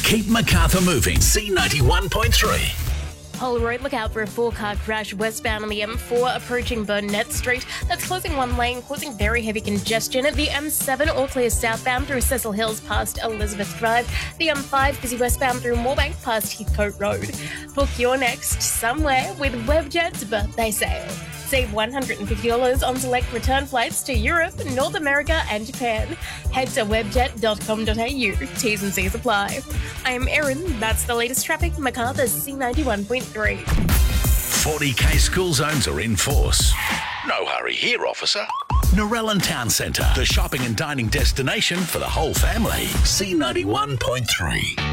Keep Macarthur moving. C91.3. Polaroid, look out for a four-car crash westbound on the M4 approaching Burnett Street. That's closing one lane, causing very heavy congestion. The M7 all clear southbound through Cecil Hills past Elizabeth Drive. The M5 busy westbound through Moorebank past Heathcote Road. Book your next somewhere with Webjet's birthday sale. Save $150 on select return flights to Europe, North America and Japan. Head to webjet.com.au. T's and C's apply. I am Erin. That's the latest traffic. Macarthur's C91.3. 40k school zones are in force. No hurry here, officer. Narellan Town Centre, the shopping and dining destination for the whole family. C91.3.